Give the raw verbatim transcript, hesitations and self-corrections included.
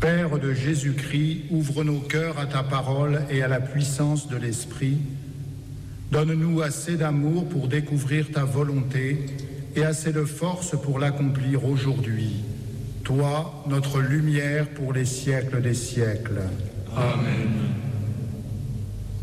Père de Jésus-Christ, ouvre nos cœurs à ta parole et à la puissance de l'Esprit. Donne-nous assez d'amour pour découvrir ta volonté et assez de force pour l'accomplir aujourd'hui. Toi, notre lumière pour les siècles des siècles. Amen.